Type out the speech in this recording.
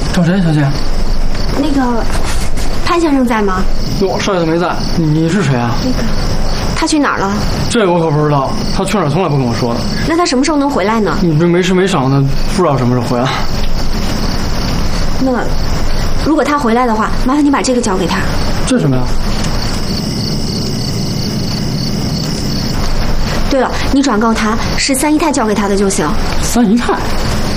找谁，小姐？ 那个潘先生在吗？ 哟，少爷没在。你是谁啊？ 那个他去哪儿了？ 这我可不知道，他去哪儿从来不跟我说的。 那他什么时候能回来呢？ 你这没吃没晌的，不知道什么时候回来。 那如果他回来的话，麻烦你把这个交给他。 这是什么呀？ 对了，你转告他是三姨太交给他的就行。 三姨太？